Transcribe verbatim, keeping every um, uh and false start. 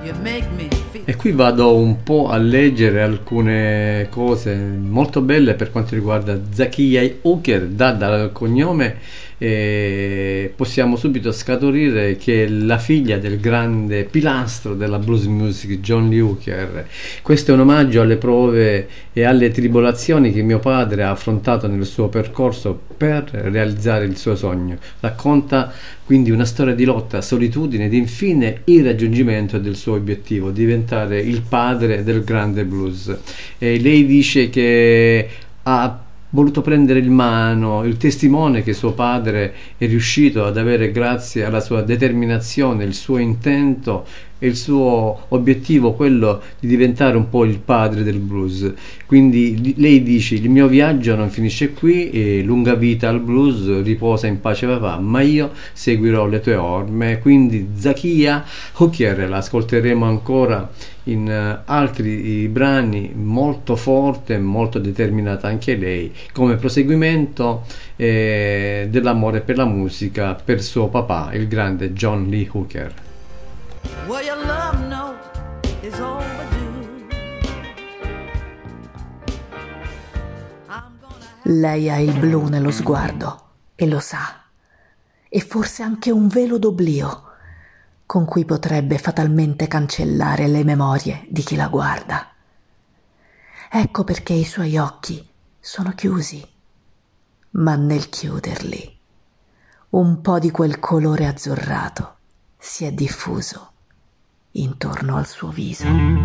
You make me feel. E qui vado un po' a leggere alcune cose molto belle per quanto riguarda Zakiya Hooker, da dal cognome eh, possiamo subito scaturire che è la figlia del grande pilastro della blues music John Lee Hooker. Questo è un omaggio alle prove e alle tribolazioni che mio padre ha affrontato nel suo percorso per realizzare il suo sogno. Racconta quindi una storia di lotta, solitudine ed infine il raggiungimento del suo obiettivo, diventare il padre del grande blues. E lei dice che ha voluto prendere in mano il testimone che suo padre è riuscito ad avere grazie alla sua determinazione, il suo intento e il suo obiettivo, quello di diventare un po' il padre del blues. Quindi lei dice: il mio viaggio non finisce qui, e lunga vita al blues, riposa in pace papà, ma io seguirò le tue orme. Quindi Zakiya Hooker la ascolteremo ancora in uh, altri brani, molto forte, molto determinata anche lei, come proseguimento eh, dell'amore per la musica, per suo papà, il grande John Lee Hooker. Well, your love note is overdue. I'm gonna have. Lei ha il blu nello sguardo e lo sa, e forse anche un velo d'oblio con cui potrebbe fatalmente cancellare le memorie di chi la guarda. Ecco perché i suoi occhi sono chiusi, ma nel chiuderli un po' di quel colore azzurrato si è diffuso intorno al suo viso.